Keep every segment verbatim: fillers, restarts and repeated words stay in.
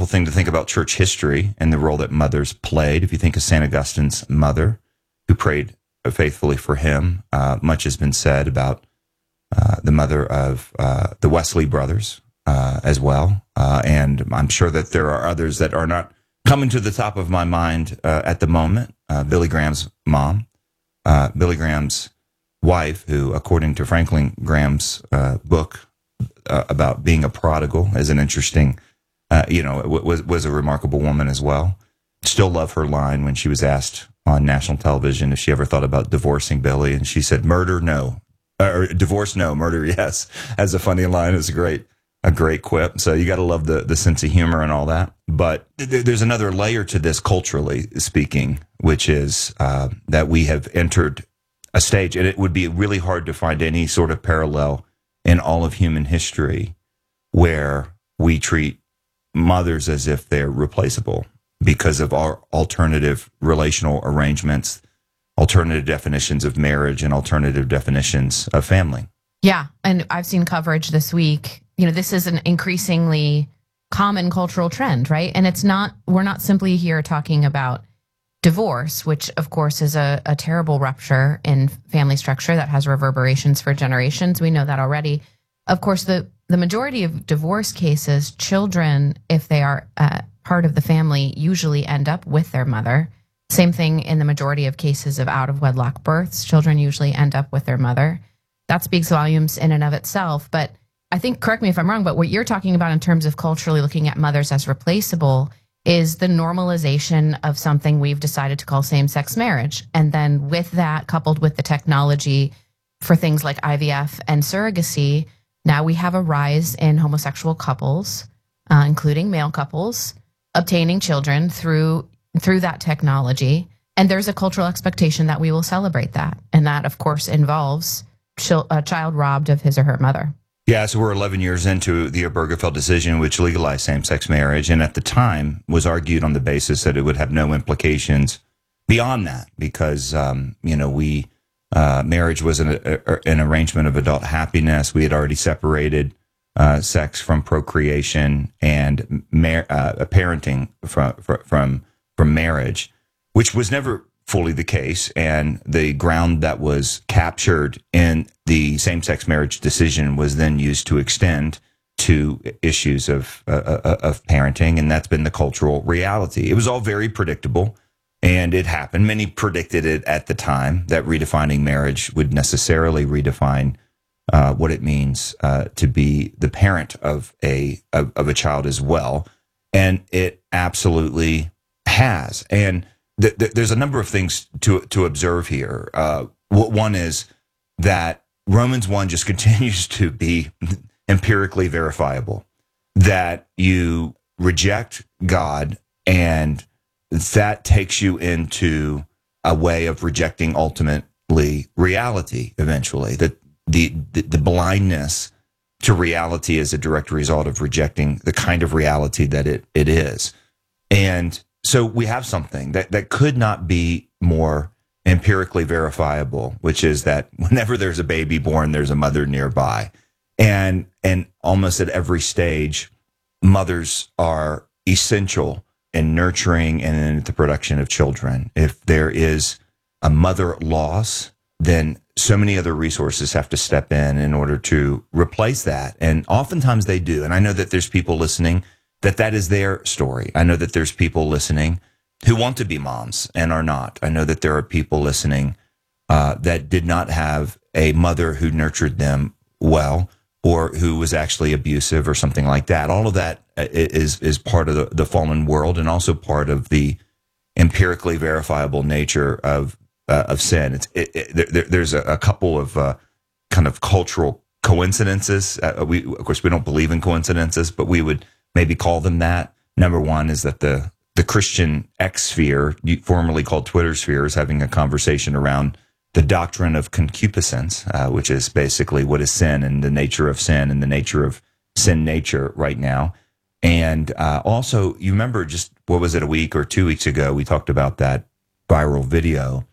wonderful thing to think about church history and the role that mothers played. If you think of Saint Augustine's mother, who prayed faithfully for him, uh, much has been said about uh, the mother of uh, the Wesley brothers uh, as well. Uh, and I'm sure that there are others that are not coming to the top of my mind uh, at the moment. Uh, Billy Graham's mom, uh, Billy Graham's wife, who, according to Franklin Graham's uh, book uh, about being a prodigal, is an interesting, uh, you know, was was a remarkable woman as well. Still love her line when she was asked on national television if she ever thought about divorcing Billy, and she said, "Murder, no, or divorce, no, murder, yes." As a funny line, it's a great, a great quip. So you got to love the the sense of humor and all that. But th- there's another layer to this, culturally speaking, which is uh, that we have entered a stage, and it would be really hard to find any sort of parallel in all of human history where we treat mothers as if they're replaceable because of our alternative relational arrangements, alternative definitions of marriage, and alternative definitions of family. Yeah, and I've seen coverage this week. You know, this is an increasingly common cultural trend, right? And it's not, we're not simply here talking about divorce, which of course is a, a terrible rupture in family structure that has reverberations for generations. We know that already. Of course, the, the majority of divorce cases, children, if they are uh, part of the family, usually end up with their mother. Same thing in the majority of cases of out-of-wedlock births. Children usually end up with their mother. That speaks volumes in and of itself. But I think, correct me if I'm wrong, but what you're talking about in terms of culturally looking at mothers as replaceable is the normalization of something we've decided to call same-sex marriage. And then with that, coupled with the technology for things like I V F and surrogacy, now we have a rise in homosexual couples, uh, including male couples, obtaining children through through that technology. And there's a cultural expectation that we will celebrate that. And that, of course, involves chil- a child robbed of his or her mother. Yeah, so we're eleven years into the Obergefell decision, which legalized same-sex marriage, and at the time was argued on the basis that it would have no implications beyond that, because um, you know we uh, marriage was an, a, an arrangement of adult happiness. We had already separated uh, sex from procreation and mar- uh, parenting from from from marriage, which was never fully the case, and the ground that was captured in the same-sex marriage decision was then used to extend to issues of uh, of parenting, and that's been the cultural reality. It was all very predictable, and it happened. Many predicted it at the time that redefining marriage would necessarily redefine uh, what it means uh, to be the parent of a of, of a child as well, and it absolutely has. And th- th- there's a number of things to to observe here. Uh, one is that Romans one just continues to be empirically verifiable, that you reject God, and that takes you into a way of rejecting ultimately reality eventually, that the, the, the blindness to reality is a direct result of rejecting the kind of reality that it, it is. And so we have something that, that could not be more empirically verifiable, which is that whenever there's a baby born, there's a mother nearby. And and almost at every stage, mothers are essential in nurturing and in the production of children. If there is a mother loss, then so many other resources have to step in in order to replace that. And oftentimes they do. And I know that there's people listening that that is their story. I know that there's people listening who want to be moms and are not. I know that there are people listening uh, that did not have a mother who nurtured them well, or who was actually abusive or something like that. All of that is is part of the, the fallen world, and also part of the empirically verifiable nature of uh, of sin. It's it, it, there, there's a, a couple of uh, kind of cultural coincidences. Uh, we of course we don't believe in coincidences, but we would maybe call them that. Number one is that the the Christian X sphere, formerly called Twitter sphere, is having a conversation around the doctrine of concupiscence, uh, which is basically what is sin and the nature of sin and the nature of sin nature right now. And uh, also, you remember just, what was it, a week or two weeks ago, we talked about that viral video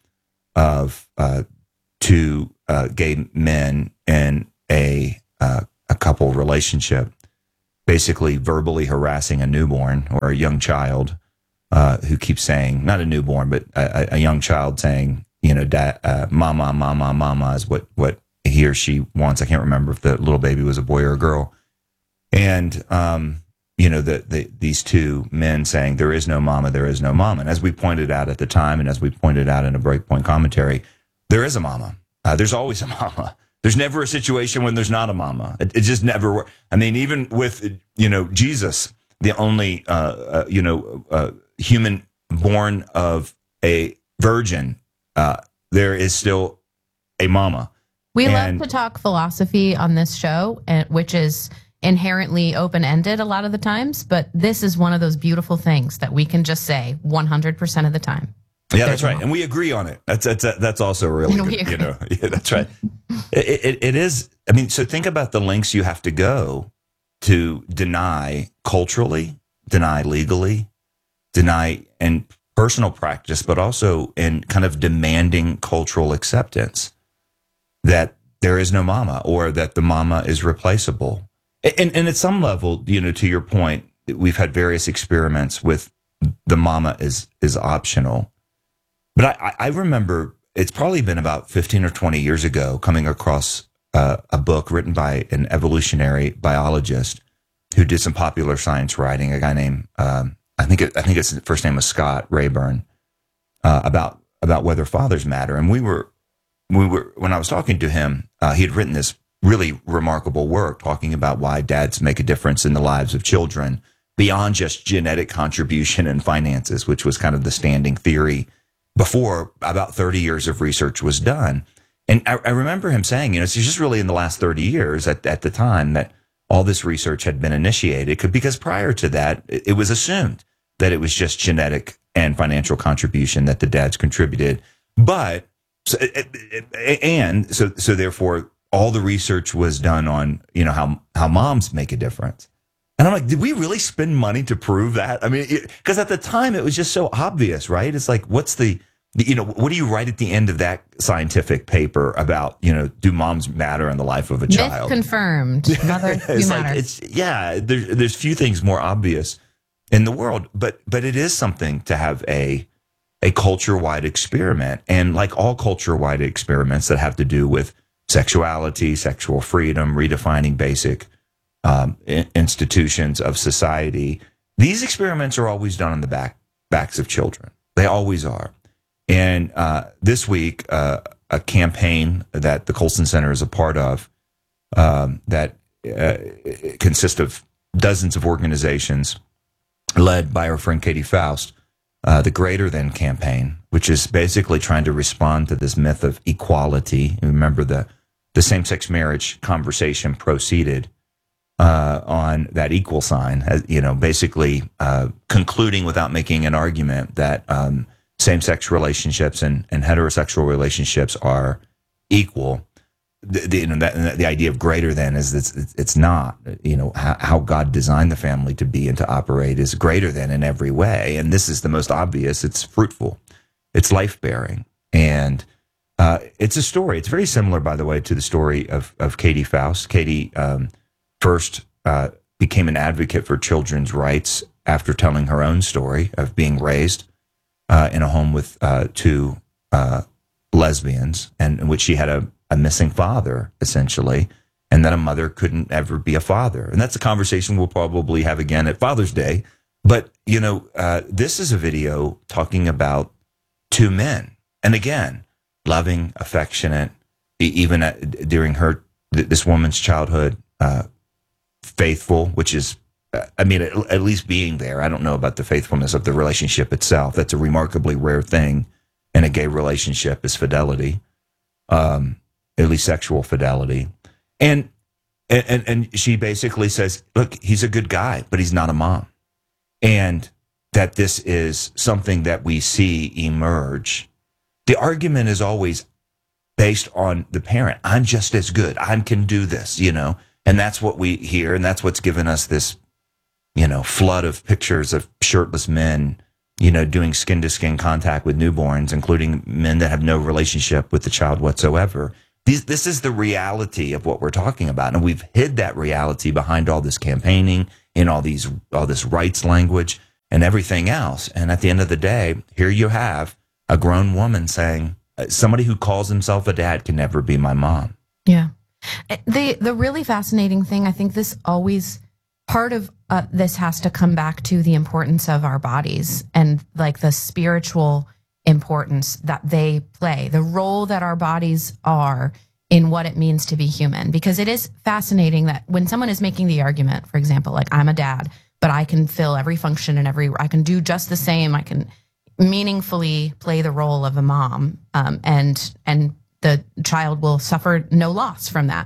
of uh, two uh, gay men in a uh, a couple relationship, basically verbally harassing a newborn or a young child uh, who keeps saying, not a newborn, but a, a young child saying, you know, da, uh, mama, mama, mama is what, what he or she wants. I can't remember if the little baby was a boy or a girl. And, um, you know, the, the, these two men saying, there is no mama, there is no mama. And as we pointed out at the time, and as we pointed out in a Breakpoint commentary, there is a mama. Uh, there's always a mama. There's never a situation when there's not a mama. It, it just never works. I mean, even with, you know, Jesus, the only, uh, uh, you know, uh, human born of a virgin, uh, there is still a mama. We and, love to talk philosophy on this show, and which is inherently open-ended a lot of the times, but this is one of those beautiful things that we can just say one hundred percent of the time. Yeah, that's right. And we agree on it. That's that's that's also really good, you know. Yeah, that's right. It, it it is. I mean, so think about the lengths you have to go to deny culturally, deny legally, deny in personal practice, but also in kind of demanding cultural acceptance that there is no mama or that the mama is replaceable. And, and at some level, you know, to your point, we've had various experiments with the mama is is optional. But I, I remember it's probably been about fifteen or twenty years ago coming across uh, a book written by an evolutionary biologist who did some popular science writing, a guy named, um, I think it, I think his first name was Scott Rayburn, uh, about about whether fathers matter. And we were, we were when I was talking to him, uh, he had written this really remarkable work talking about why dads make a difference in the lives of children beyond just genetic contribution and finances, which was kind of the standing theory before about thirty years of research was done. And I, I remember him saying, you know, it's just really in the last thirty years at, at the time that all this research had been initiated, because prior to that, it, it was assumed that it was just genetic and financial contribution that the dads contributed. But, so, and so, so therefore, all the research was done on, you know, how, how moms make a difference. And I'm like, did we really spend money to prove that? I mean, because at the time it was just so obvious, right? It's like, what's the, the, you know, what do you write at the end of that scientific paper about, you know, do moms matter in the life of a child? Myth confirmed. Mother, you it's matter. Like, it's, yeah, there, there's few things more obvious in the world, but but it is something to have a a culture-wide experiment. And like all culture-wide experiments that have to do with sexuality, sexual freedom, redefining basic um, institutions of society, these experiments are always done on the back backs of children. They always are. And uh, this week, uh, a campaign that the Colson Center is a part of um, that uh, consists of dozens of organizations led by our friend Katie Faust, uh, the Greater Than campaign, which is basically trying to respond to this myth of equality. Remember, the, the same-sex marriage conversation proceeded uh, on that equal sign, as, you know, basically uh, concluding without making an argument that um, same-sex relationships and, and heterosexual relationships are equal. The, the, you know, that, the idea of greater than is that it's, it's not, you know, how, how God designed the family to be and to operate is greater than in every way. And this is the most obvious. It's fruitful. It's life-bearing. And uh, it's a story. It's very similar, by the way, to the story of, of Katie Faust. Katie um, first uh, became an advocate for children's rights after telling her own story of being raised uh, in a home with uh, two uh, lesbians, and in which she had a a missing father, essentially, and that a mother couldn't ever be a father. And that's a conversation we'll probably have again at Father's Day. But, you know, uh, this is a video talking about two men. And again, loving, affectionate, even at, during her, this woman's childhood, uh, faithful, which is, I mean, at, at least being there. I don't know about the faithfulness of the relationship itself. That's a remarkably rare thing in a gay relationship, is fidelity. Um, at least sexual fidelity. And, and, and she basically says, look, he's a good guy, but he's not a mom. And that this is something that we see emerge. The argument is always based on the parent. I'm just as good. I can do this, you know, and that's what we hear. And that's what's given us this, you know, flood of pictures of shirtless men, you know, doing skin to skin contact with newborns, including men that have no relationship with the child whatsoever. These, this is the reality of what we're talking about. And we've hid that reality behind all this campaigning in all these all this rights language and everything else. And at the end of the day, here you have a grown woman saying, somebody who calls himself a dad can never be my mom. Yeah. The the really fascinating thing, I think this always, part of uh, this has to come back to the importance of our bodies and like the spiritual importance that they play, the role that our bodies are in what it means to be human. Because it is fascinating that when someone is making the argument, for example, like I'm a dad, but I can fill every function and every, I can do just the same. I can meaningfully play the role of a mom, um, and and the child will suffer no loss from that.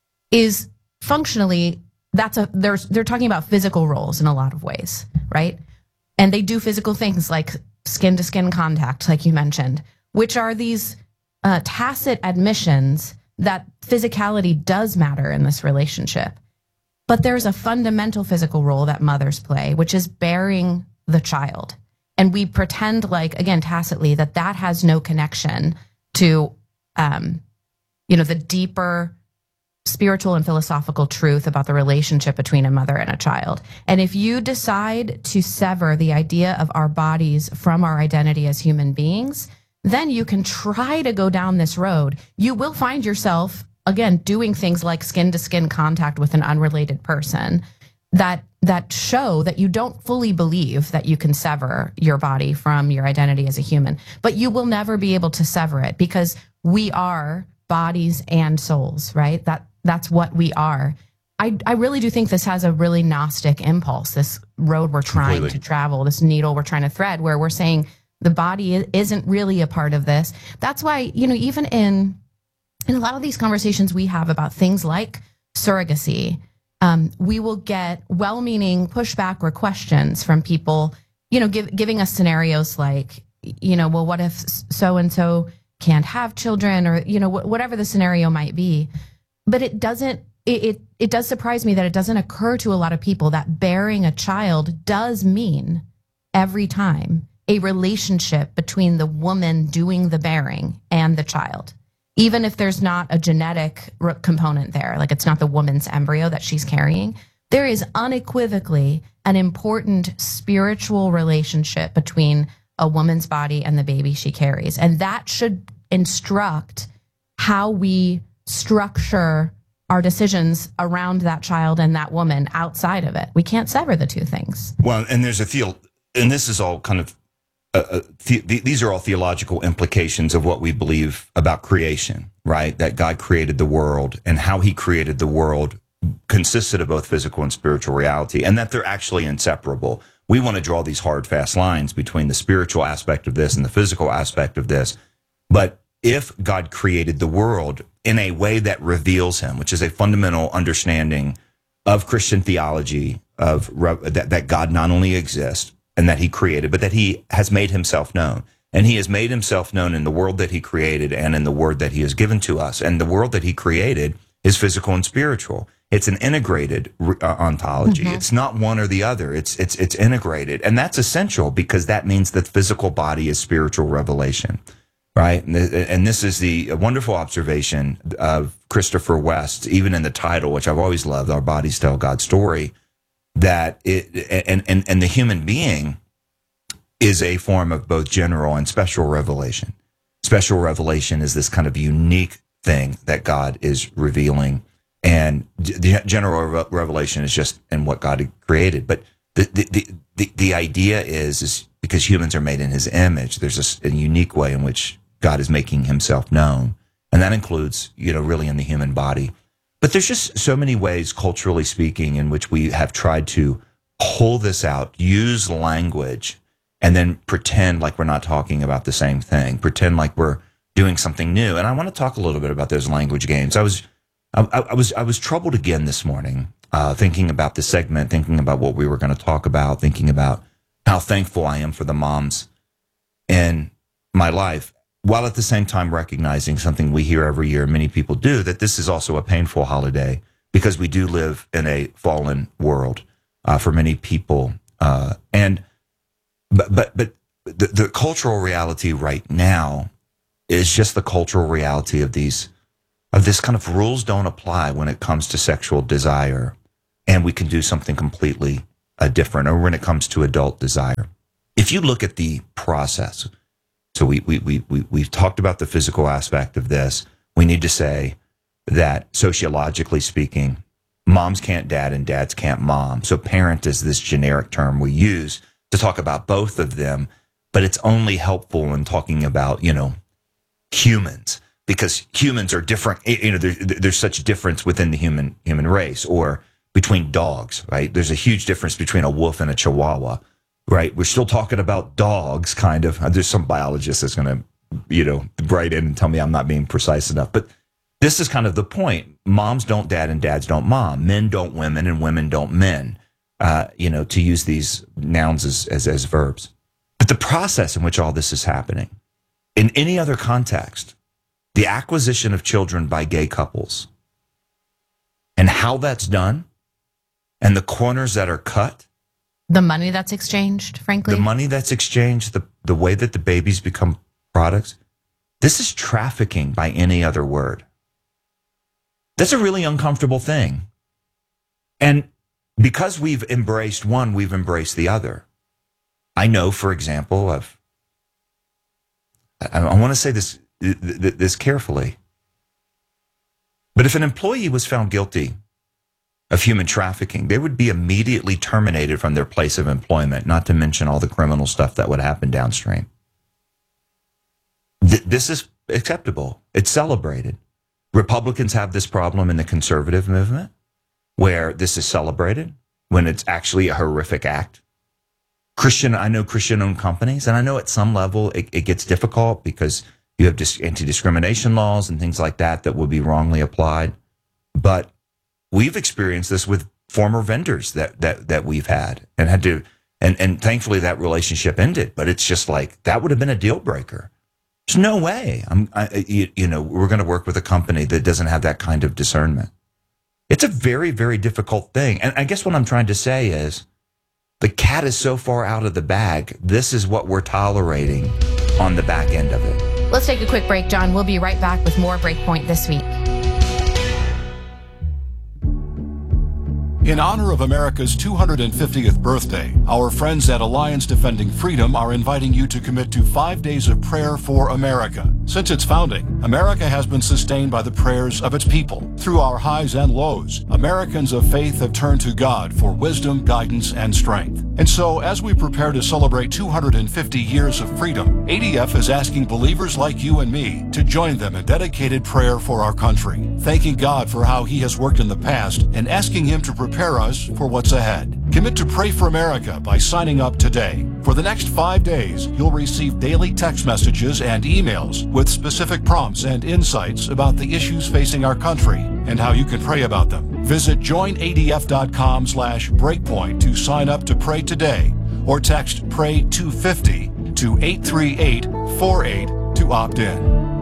Is functionally, that's a, there's, they're talking about physical roles in a lot of ways, right? And they do physical things like skin to skin contact, like you mentioned, which are these uh, tacit admissions that physicality does matter in this relationship. But there's a fundamental physical role that mothers play, which is bearing the child. And we pretend like, again, tacitly, that that has no connection to, um, you know, the deeper spiritual and philosophical truth about the relationship between a mother and a child. And if you decide to sever the idea of our bodies from our identity as human beings, then you can try to go down this road. You will find yourself, again, doing things like skin-to-skin contact with an unrelated person that that show that you don't fully believe that you can sever your body from your identity as a human. But you will never be able to sever it because we are bodies and souls, right? That that's what we are. I, I really do think this has a really Gnostic impulse, this road we're trying Completely. to travel, this needle we're trying to thread, where we're saying the body isn't really a part of this. That's why, you know, even in in a lot of these conversations we have about things like surrogacy, um, we will get well-meaning pushback or questions from people, you know, give, giving us scenarios like, you know, well, what if so-and-so can't have children, or, you know, wh- whatever the scenario might be. But it doesn't, it, it, it does surprise me that it doesn't occur to a lot of people that bearing a child does mean every time a relationship between the woman doing the bearing and the child. Even if there's not a genetic r- component there, like it's not the woman's embryo that she's carrying, there is unequivocally an important spiritual relationship between a woman's body and the baby she carries. And that should instruct how we structure our decisions around that child and that woman outside of it. We can't sever the two things. Well, and there's a theo, and this is all kind of, uh, uh, the, these are all theological implications of what we believe about creation, right? That God created the world, and how he created the world consisted of both physical and spiritual reality, and that they're actually inseparable. We want to draw these hard, fast lines between the spiritual aspect of this and the physical aspect of this. But if God created the world in a way that reveals him, which is a fundamental understanding of Christian theology, of that, that God not only exists and that he created, but that he has made himself known. And he has made himself known in the world that he created and in the word that he has given to us. And the world that he created is physical and spiritual. It's an integrated uh, ontology. Mm-hmm. It's not one or the other. It's it's it's integrated. And that's essential, because that means that the physical body is spiritual revelation. Right. And, th- and this is the wonderful observation of Christopher West, even in the title, which I've always loved, Our Bodies Tell God's Story, that it, and, and, and the human being is a form of both general and special revelation. Special revelation is this kind of unique thing that God is revealing, and the general re- revelation is just in what God had created. But the, the, the, the, the idea is, is because humans are made in his image, there's a, a unique way in which God is making himself known. And that includes, you know, really in the human body. But there's just so many ways, culturally speaking, in which we have tried to pull this out, use language, and then pretend like we're not talking about the same thing, pretend like we're doing something new. And I want to talk a little bit about those language games. I was, I, I was, I was troubled again this morning, uh, thinking about this segment, thinking about what we were going to talk about, thinking about how thankful I am for the moms in my life, while at the same time recognizing something we hear every year, many people do, that this is also a painful holiday, because we do live in a fallen world uh, for many people. Uh, and but but but the, the cultural reality right now is just the cultural reality of these of this kind of rules don't apply when it comes to sexual desire. and we can do something completely uh, different. Or when it comes to adult desire, if you look at the process, so we, we, we, we, we've talked about the physical aspect of this. We need to say that sociologically speaking, moms can't dad and dads can't mom. So parent is this generic term we use to talk about both of them, but it's only helpful in talking about, you know, humans, because humans are different. You know, there, there's such a difference within the human human race, or between dogs, right? There's a huge difference between a wolf and a chihuahua, right? We're still talking about dogs, kind of. There's some biologist that's going to, you know, write in and tell me I'm not being precise enough, but this is kind of the point. Moms don't dad and dads don't mom. Men don't women and women don't men, uh, you know, to use these nouns as, as, as verbs. But the process in which all this is happening, in any other context, the acquisition of children by gay couples and how that's done and the corners that are cut. The money that's exchanged, frankly. The money that's exchanged, the, the way that the babies become products. This is trafficking by any other word. That's a really uncomfortable thing. And because we've embraced one, we've embraced the other. I know, for example, of, I, I want to say this, this carefully, but if an employee was found guilty of human trafficking, they would be immediately terminated from their place of employment, not to mention all the criminal stuff that would happen downstream. Th- this is acceptable. It's celebrated. Republicans have this problem in the conservative movement where this is celebrated when it's actually a horrific act. Christian, I know Christian-owned companies, and I know at some level it, it gets difficult because you have dis- anti-discrimination laws and things like that that will be wrongly applied. But we've experienced this with former vendors that that that we've had and had to, and and thankfully that relationship ended. But it's just like that would have been a deal breaker. There's no way I'm, I, you, you know, we're going to work with a company that doesn't have that kind of discernment. It's a very, very difficult thing. And I guess what I'm trying to say is the cat is so far out of the bag. This is what we're tolerating on the back end of it. Let's take a quick break, John. We'll be right back with more Breakpoint this week. In honor of America's two hundred fiftieth birthday, our friends at Alliance Defending Freedom are inviting you to commit to five days of prayer for America. Since its founding, America has been sustained by the prayers of its people. Through our highs and lows, Americans of faith have turned to God for wisdom, guidance, and strength. And so, as we prepare to celebrate two hundred fifty years of freedom, A D F is asking believers like you and me to join them in dedicated prayer for our country, thanking God for how He has worked in the past and asking Him to prepare us for what's ahead. Commit to Pray for America by signing up today. For the next five days, you'll receive daily text messages and emails with specific prompts and insights about the issues facing our country and how you can pray about them. Visit joinadf.com slash breakpoint to sign up to pray today, or text pray two fifty to eight three eight four eight to opt in.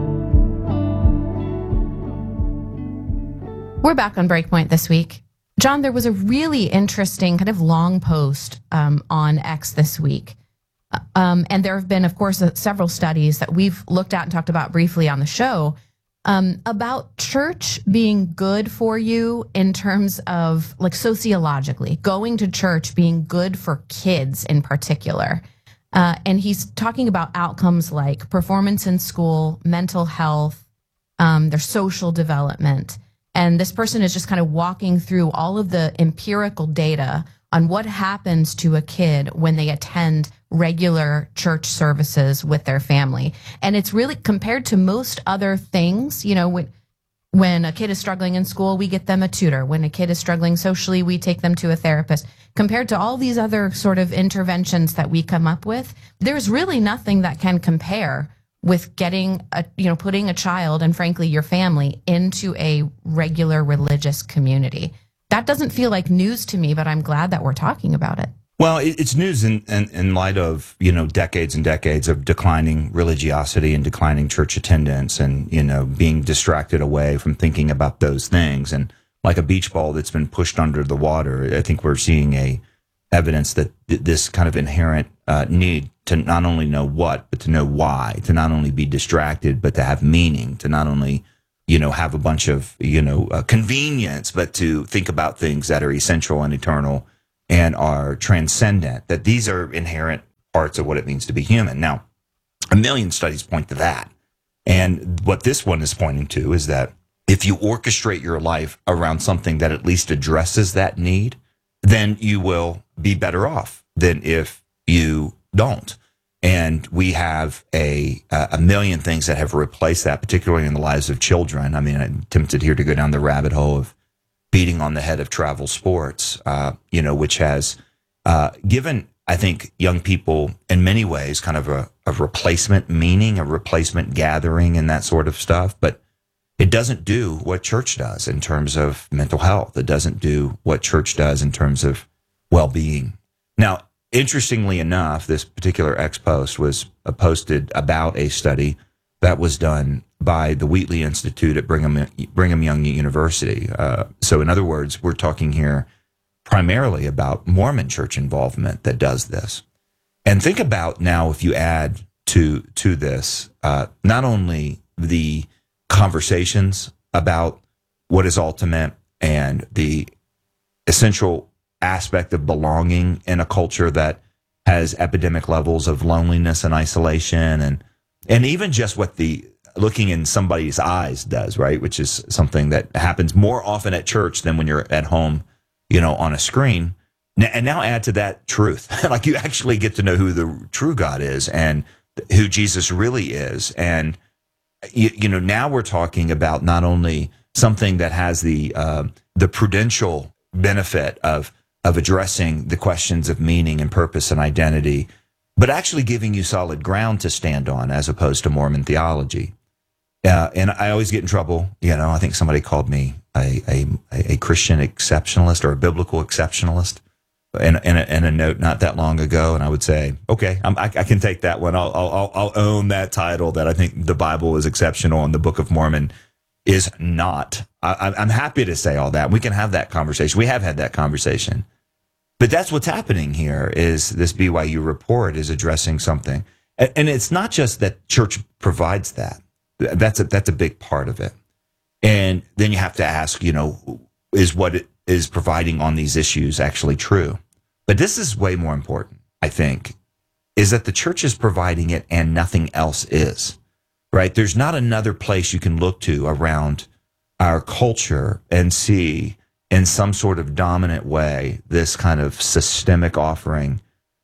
We're back on Breakpoint this week. John, there was a really interesting kind of long post um, on X this week. Um, and there have been, of course, uh, several studies that we've looked at and talked about briefly on the show um, about church being good for you in terms of, like, sociologically, going to church being good for kids in particular. Uh, and he's talking about outcomes like performance in school, mental health, um, their social development. And this person is just kind of walking through all of the empirical data on what happens to a kid when they attend regular church services with their family. And it's really, compared to most other things, you know, when, when a kid is struggling in school, we get them a tutor. When a kid is struggling socially, we take them to a therapist. Compared to all these other sort of interventions that we come up with, there's really nothing that can compare with getting a, you know, putting a child and frankly your family into a regular religious community. That doesn't feel like news to me, but I'm glad that we're talking about it. Well, it's news in, in, in light of, you know, decades and decades of declining religiosity and declining church attendance and, you know, being distracted away from thinking about those things. And like a beach ball that's been pushed under the water, I think we're seeing a evidence that th- this kind of inherent uh, need to not only know what, but to know why, to not only be distracted, but to have meaning, to not only you know, have a bunch of, you know, uh, convenience, but to think about things that are essential and eternal and are transcendent, that these are inherent parts of what it means to be human. Now, a million studies point to that. And what this one is pointing to is that if you orchestrate your life around something that at least addresses that need, then you will be better off than if you don't. And we have a a million things that have replaced that, particularly in the lives of children. I mean, I'm tempted here to go down the rabbit hole of beating on the head of travel sports, uh, you know, which has uh, given, I think, young people in many ways kind of a, a replacement meaning, a replacement gathering and that sort of stuff. But it doesn't do what church does in terms of mental health. It doesn't do what church does in terms of well-being. Now, interestingly enough, this particular ex-post was posted about a study that was done by the Wheatley Institute at Brigham, Brigham Young University. Uh, so in other words, we're talking here primarily about Mormon church involvement that does this. And think about now if you add to, to this, uh, not only the conversations about what is ultimate and the essential aspect of belonging in a culture that has epidemic levels of loneliness and isolation, and and even just what the looking in somebody's eyes does, right? Which is something that happens more often at church than when you're at home, you know, on a screen. And now add to that truth. Like you actually get to know who the true God is and who Jesus really is. And, you, you know, now we're talking about not only something that has the uh, the prudential benefit of of addressing the questions of meaning and purpose and identity, but actually giving you solid ground to stand on as opposed to Mormon theology. Uh, and I always get in trouble. You know, I think somebody called me a, a, a Christian exceptionalist or a biblical exceptionalist in, in, a, in a note not that long ago. And I would say, okay, I'm, I, I can take that one. I'll, I'll, I'll own that title, that I think the Bible is exceptional and the Book of Mormon is not. I, I'm happy to say all that. We can have that conversation. We have had that conversation. But that's what's happening here is this B Y U report is addressing something. And it's not just that church provides that. That's a, that's a big part of it. And then you have to ask, you know, is what it is providing on these issues actually true? But this is way more important, I think, is that the church is providing it and nothing else is, right? There's not another place you can look to around our culture and see in some sort of dominant way this kind of systemic offering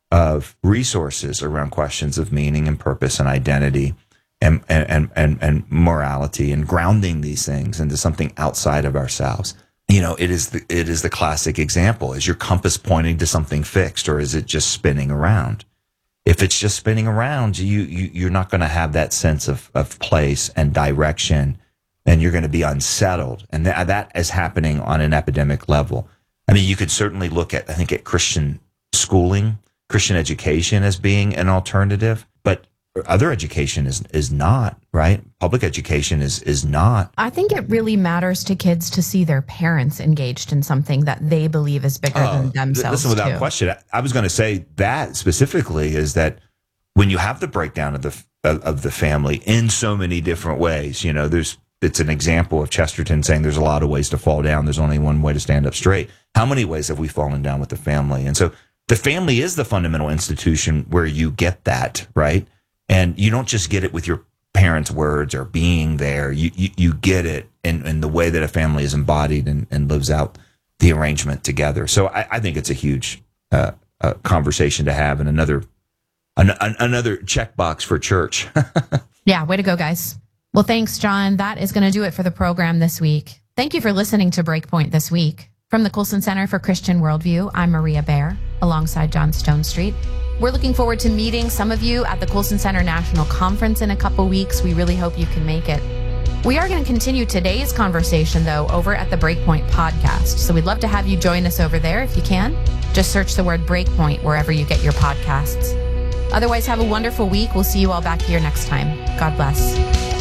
of resources around questions of meaning and purpose and identity and and and and morality, and grounding these things into something outside of ourselves. You know, it is the it is the classic example. Is your compass pointing to something fixed, or is it just spinning around? If it's just spinning around, you, you you're not going to have that sense of of place and direction, and you're going to be unsettled. And th- that is happening on an epidemic level. I mean, you could certainly look at, I think, at Christian schooling, Christian education as being an alternative, but other education is is not, right? Public education is is not. I think it really matters to kids to see their parents engaged in something that they believe is bigger Oh, than themselves. Listen, without too. question, I was going to say that specifically is that when you have the breakdown of the of, of the family in so many different ways, you know, there's it's an example of Chesterton saying there's a lot of ways to fall down. There's only one way to stand up straight. How many ways have we fallen down with the family? And so the family is the fundamental institution where you get that, right? And you don't just get it with your parents' words or being there. You you, you get it in, in the way that a family is embodied and, and lives out the arrangement together. So I, I think it's a huge uh, uh, conversation to have, and another an, an, another checkbox for church. Yeah, way to go, guys. Well, thanks, John. That is going to do it for the program this week. Thank you for listening to Breakpoint this week. From the Colson Center for Christian Worldview, I'm Maria Baer, alongside John Stone Street. We're looking forward to meeting some of you at the Colson Center National Conference in a couple weeks. We really hope you can make it. We are going to continue today's conversation, though, over at the Breakpoint podcast. So we'd love to have you join us over there if you can. Just search the word Breakpoint wherever you get your podcasts. Otherwise, have a wonderful week. We'll see you all back here next time. God bless.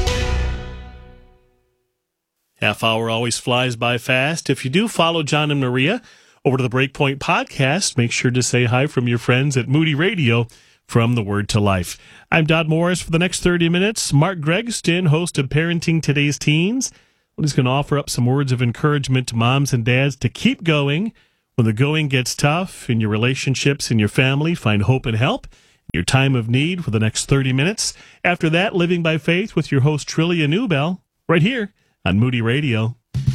Half hour always flies by fast. If you do follow John and Maria over to the Breakpoint podcast, make sure to say hi from your friends at Moody Radio from the Word to Life. I'm Dodd Morris for the next thirty minutes. Mark Gregston, host of Parenting Today's Teens, He's going to offer up some words of encouragement to moms and dads to keep going when the going gets tough in your relationships, in your family. Find hope and help in your time of need for the next thirty minutes. After that, Living by Faith with your host, Trillia Newbell, right here on Moody Radio.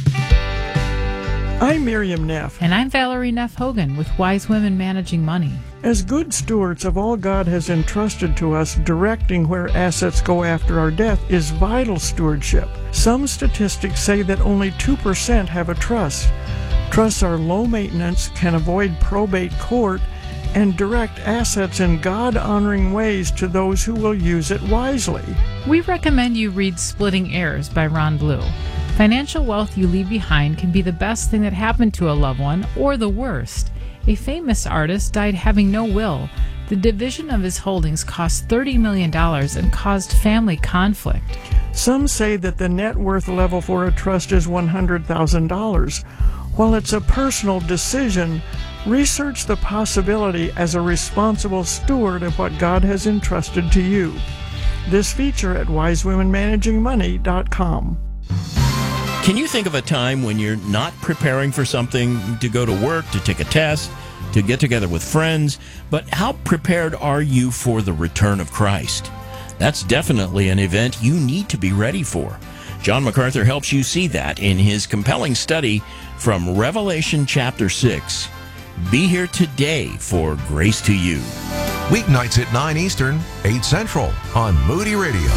I'm Miriam Neff. And I'm Valerie Neff Hogan with Wise Women Managing Money. As good stewards of all God has entrusted to us, directing where assets go after our death is vital stewardship. Some statistics say that only two percent have a trust. Trusts are low maintenance, can avoid probate court, and direct assets in God-honoring ways to those who will use it wisely. We recommend you read Splitting Heirs by Ron Blue. Financial wealth you leave behind can be the best thing that happened to a loved one or the worst. A famous artist died having no will. The division of his holdings cost thirty million dollars and caused family conflict. Some say that the net worth level for a trust is one hundred thousand dollars. While it's a personal decision, research the possibility as a responsible steward of what God has entrusted to you. This feature at wise women managing money dot com. Can you think of a time when you're not preparing for something, to go to work, to take a test, to get together with friends, but how prepared are you for the return of Christ? That's definitely an event you need to be ready for. John MacArthur helps you see that in his compelling study from Revelation chapter six. Be here today for Grace to You. Weeknights at nine Eastern, eight Central on Moody Radio.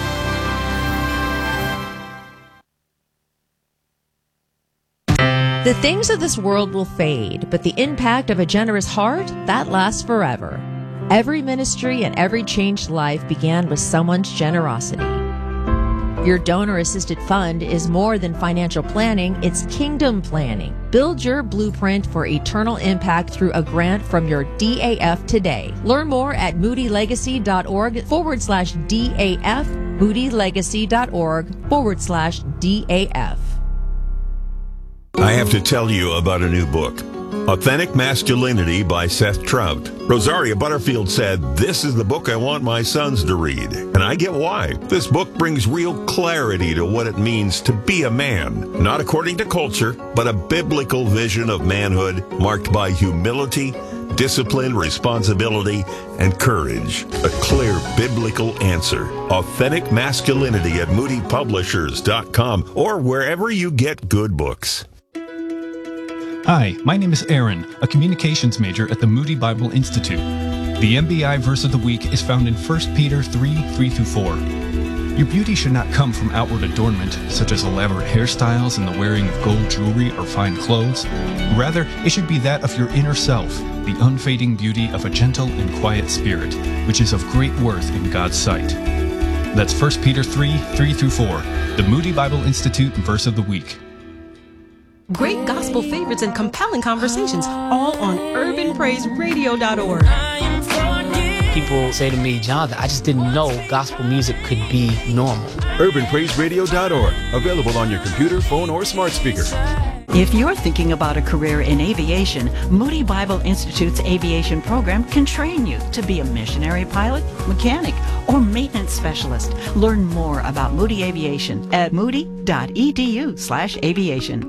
The things of this world will fade, but the impact of a generous heart, that lasts forever. Every ministry and every changed life began with someone's generosity. Your donor-assisted fund is more than financial planning, it's kingdom planning. Build your blueprint for eternal impact through a grant from your D A F today. Learn more at moodylegacy.org forward slash DAF, moodylegacy.org forward slash DAF. I have to tell you about a new book, Authentic Masculinity by Seth Trout. Rosaria Butterfield said, "This is the book I want my sons to read." And I get why. This book brings real clarity to what it means to be a man, not according to culture, but a biblical vision of manhood marked by humility, discipline, responsibility, and courage. A clear biblical answer. Authentic Masculinity at moody publishers dot com or wherever you get good books. Hi, my name is Aaron, a communications major at the Moody Bible Institute. The M B I verse of the week is found in First Peter three, three through four. Your beauty should not come from outward adornment, such as elaborate hairstyles and the wearing of gold jewelry or fine clothes. Rather, it should be that of your inner self, the unfading beauty of a gentle and quiet spirit, which is of great worth in God's sight. That's First Peter three, three through four, the Moody Bible Institute verse of the week. Great gospel favorites and compelling conversations, all on urban praise radio dot org. People say to me, Jonathan, I just didn't know gospel music could be normal. urban praise radio dot org, available on your computer, phone, or smart speaker. If you're thinking about a career in aviation, Moody Bible Institute's aviation program can train you to be a missionary pilot, mechanic, or maintenance specialist. Learn more about Moody Aviation at moody dot e d u slash aviation.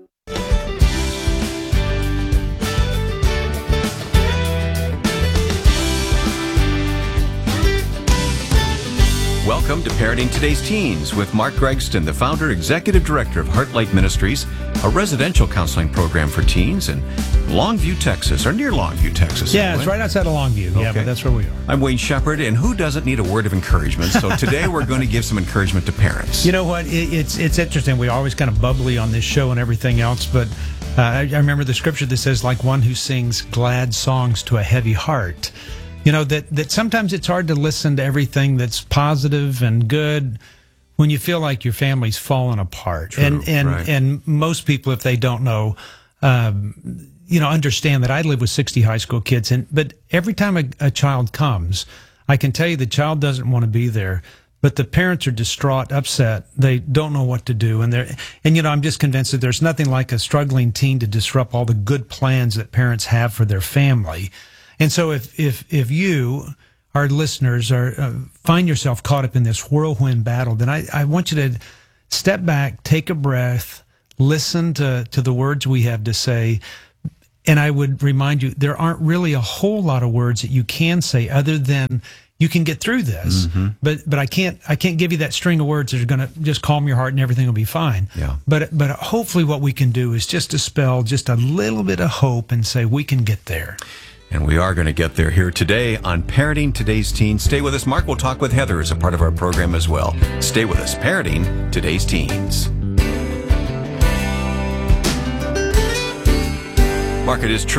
Welcome to Parenting Today's Teens with Mark Gregston, the founder, executive director of Heartlight Ministries, a residential counseling program for teens in Longview, Texas, or near Longview, Texas. Yeah, it's right outside of Longview. Yeah, Okay. but that's where we are. I'm Wayne Shepherd, and who doesn't need a word of encouragement? So today we're going to give some encouragement to parents. You know what? It, it's it's interesting. We're always kind of bubbly on this show and everything else, but uh, I, I remember the scripture that says, like one who sings glad songs to a heavy heart. You know, that, that sometimes it's hard to listen to everything that's positive and good when you feel like your family's fallen apart. True, and and right. and most people, if they don't know, um, you know, understand that I live with sixty high school kids. And but every time a, a child comes, I can tell you the child doesn't want to be there, but the parents are distraught, upset. They don't know what to do. And they're, and you know, I'm just convinced that there's nothing like a struggling teen to disrupt all the good plans that parents have for their family. And so if, if, if you, our listeners, are uh, find yourself caught up in this whirlwind battle, then I, I want you to step back, take a breath, listen to, to the words we have to say. And I would remind you, there aren't really a whole lot of words that you can say other than you can get through this. Mm-hmm. But but I can't I can't give you that string of words that are going to just calm your heart and everything will be fine. Yeah. But but hopefully what we can do is just dispel just a little bit of hope and say we can get there. And we are going to get there here today on Parenting Today's Teens. Stay with us. Mark will talk with Heather as a part of our program as well. Stay with us. Parenting Today's Teens. Mark, it is true.